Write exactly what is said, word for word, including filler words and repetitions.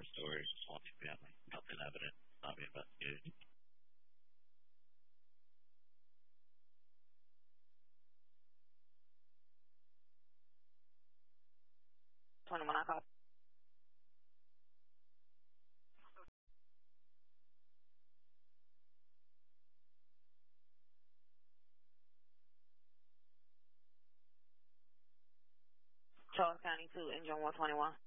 four-story multifamily. Nothing evident, not being investigated. twenty-one, I call. Charles County two, engine one twenty-one.